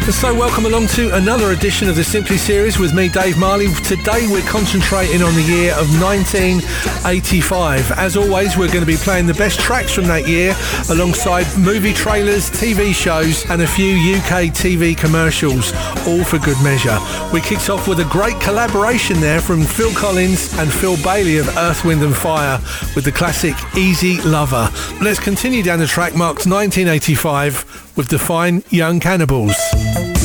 So welcome along to another edition of the Simply Series with me, Dave Marley. Today we're concentrating on the year of 1985. As always, we're going to be playing the best tracks from that year alongside movie trailers, TV shows and a few UK TV commercials, all for good measure. We kicked off with a great collaboration there from Phil Collins and Phil Bailey of Earth, Wind and Fire with the classic Easy Lover. Let's continue down the track marked 1985 with the fine Young Cannibals.